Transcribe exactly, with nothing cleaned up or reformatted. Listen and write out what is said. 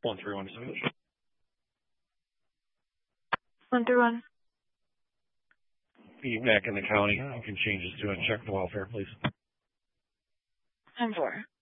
One three one seven. One through one. Be back in the county. You can change this to a check the welfare, please. Ten four.